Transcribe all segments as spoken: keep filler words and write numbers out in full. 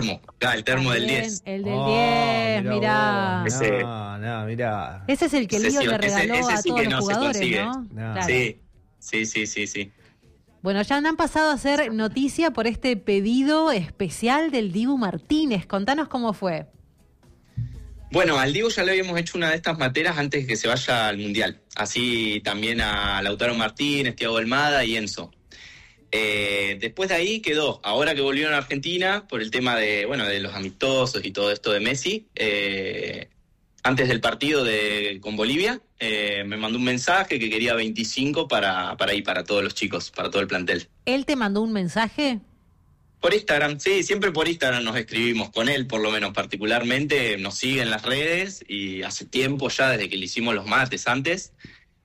termo, acá, el termo También, del diez. El del Oh, diez, mirá. vos. Ese- No, no, mirá. Ese es el que Ese Lío sí, le ese- regaló ese a sí todos que los no se jugadores, consigue. ¿no? No. Claro. Sí, sí, sí, sí, sí. Bueno, ya han pasado a ser noticia por este pedido especial del Dibu Martínez. Contanos cómo fue. Bueno, al Diego ya le habíamos hecho una de estas materas antes de que se vaya al Mundial. Así también a Lautaro Martínez, Thiago Almada y Enzo. Eh, después de ahí quedó, ahora que volvieron a Argentina, por el tema de, bueno, de los amistosos y todo esto de Messi, eh, antes del partido de, con Bolivia, eh, me mandó un mensaje que quería veinticinco para, para ir para todos los chicos, para todo el plantel. ¿Él te mandó un mensaje? Por Instagram, sí, siempre por Instagram nos escribimos, con él por lo menos particularmente, nos sigue en las redes y hace tiempo ya, desde que le hicimos los mates antes,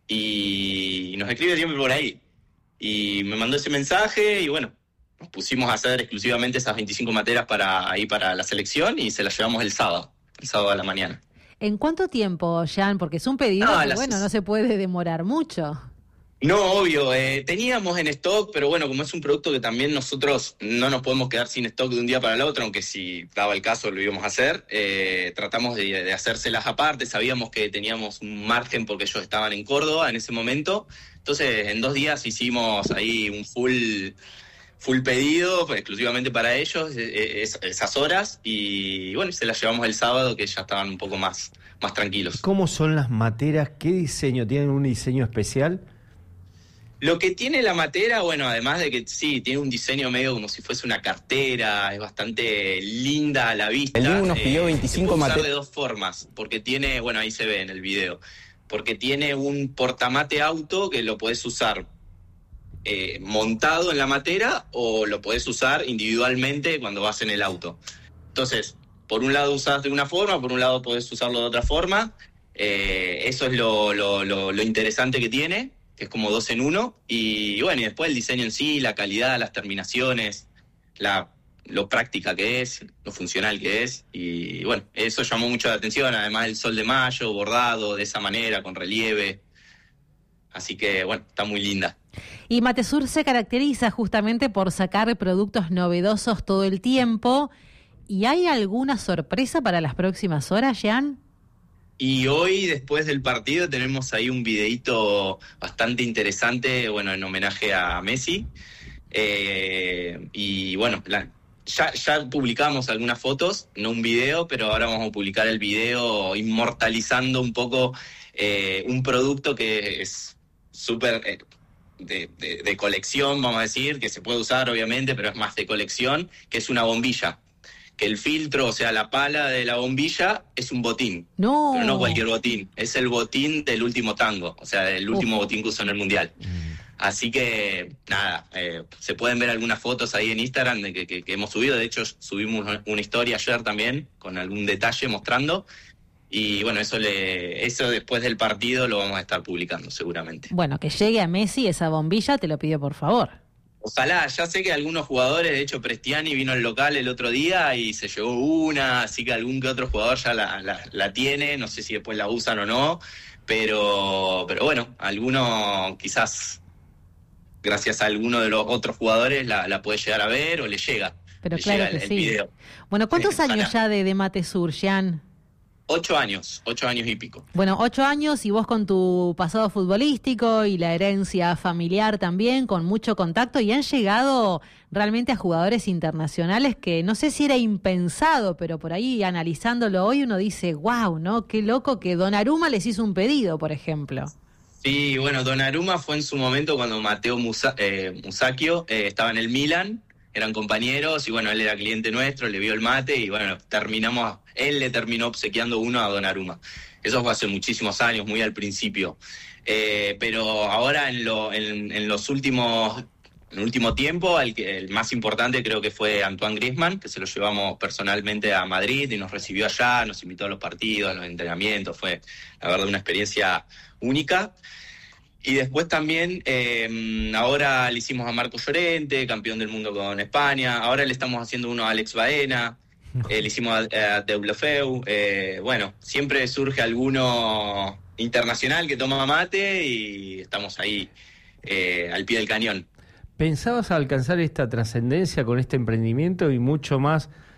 y nos escribe siempre por ahí. Y me mandó ese mensaje y bueno, nos pusimos a hacer exclusivamente esas veinticinco materias para ahí para la selección y se las llevamos el sábado, el sábado a la mañana. ¿En cuánto tiempo, Jean? Porque es un pedido No, que, las- bueno, no se puede demorar mucho. No, obvio, eh, teníamos en stock, pero bueno, como es un producto que también nosotros no nos podemos quedar sin stock de un día para el otro, aunque si daba el caso lo íbamos a hacer, eh, tratamos de, de hacérselas aparte, sabíamos que teníamos un margen porque ellos estaban en Córdoba en ese momento, entonces en dos días hicimos ahí un full, full pedido, pues, exclusivamente para ellos, eh, es, esas horas, y bueno, se las llevamos el sábado que ya estaban un poco más, más tranquilos. ¿Cómo son las materas? ¿Qué diseño? ¿Tienen un diseño especial? Lo que tiene la matera, bueno, además de que sí, tiene un diseño medio como si fuese una cartera, es bastante linda a la vista. El Dibu nos pidió veinticinco se puede usar mate- de dos formas, porque tiene, bueno, ahí se ve en el video, porque tiene un portamate auto que lo podés usar eh, montado en la matera o lo podés usar individualmente cuando vas en el auto. Entonces, por un lado usás de una forma, por un lado podés usarlo de otra forma. Eh, eso es lo, lo, lo, lo interesante que tiene, que es como dos en uno. Y bueno, y después el diseño en sí, la calidad, las terminaciones, la, lo práctica que es, lo funcional que es. Y bueno, eso llamó mucho la atención, además el sol de mayo, bordado de esa manera, con relieve. Así que bueno, está muy linda. Y Matesur se caracteriza justamente por sacar productos novedosos todo el tiempo. ¿Y hay alguna sorpresa para las próximas horas, Jean? Y hoy, después del partido, tenemos ahí un videíto bastante interesante, bueno, en homenaje a Messi. Eh, y bueno, la, ya, ya publicamos algunas fotos, no un video, pero ahora vamos a publicar el video inmortalizando un poco eh, un producto que es súper eh, de, de, de colección, vamos a decir, que se puede usar obviamente, pero es más de colección, que es una bombilla. Que el filtro, o sea, la pala de la bombilla es un botín. No. Pero no cualquier botín, es el botín del último tango, o sea, el último Uf. botín que usó en el Mundial. Así que, nada, eh, se pueden ver algunas fotos ahí en Instagram de que, que, que hemos subido. De hecho, subimos una, una historia ayer también, con algún detalle mostrando. Y bueno, eso le eso después del partido lo vamos a estar publicando seguramente. Bueno, que llegue a Messi esa bombilla, te lo pido por favor. Ojalá, ya sé que algunos jugadores, de hecho Prestiani vino al local el otro día y se llevó una, así que algún que otro jugador ya la, la, la tiene, no sé si después la usan o no, pero, pero bueno, alguno quizás, gracias a alguno de los otros jugadores, la, la puede llegar a ver o le llega. Pero le claro llega que el, el sí. video. Bueno, ¿cuántos Sí, años ojalá. ya de, de Matesur, Jean? Ocho años, ocho años y pico. Bueno, ocho años y vos con tu pasado futbolístico y la herencia familiar también, con mucho contacto, y han llegado realmente a jugadores internacionales que no sé si era impensado, pero por ahí analizándolo hoy uno dice, wow, ¿no? Qué loco que Donnarumma les hizo un pedido, por ejemplo. Sí, bueno, Donnarumma fue en su momento cuando Matteo Musa, eh, Musacchio eh, estaba en el Milan, eran compañeros y bueno, él era cliente nuestro, le vio el mate y bueno, terminamos, él le terminó obsequiando uno a Donnarumma. Eso fue hace muchísimos años, muy al principio. Eh, pero ahora en, lo, en, en los últimos, en el último tiempo, el, que, el más importante creo que fue Antoine Griezmann, que se lo llevamos personalmente a Madrid y nos recibió allá, nos invitó a los partidos, a los entrenamientos, fue la verdad una experiencia única. Y después también, eh, ahora le hicimos a Marco Llorente, campeón del mundo con España, ahora le estamos haciendo uno a Alex Baena, eh, le hicimos a, a Deulofeu, eh, bueno, siempre surge alguno internacional que toma mate y estamos ahí eh, al pie del cañón. ¿Pensabas alcanzar esta trascendencia con este emprendimiento y mucho más